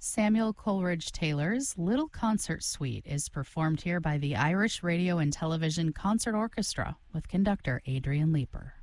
Samuel Coleridge Taylor's Little Concert Suite is performed here by the Irish Radio and Television Concert Orchestra with conductor Adrian Leeper.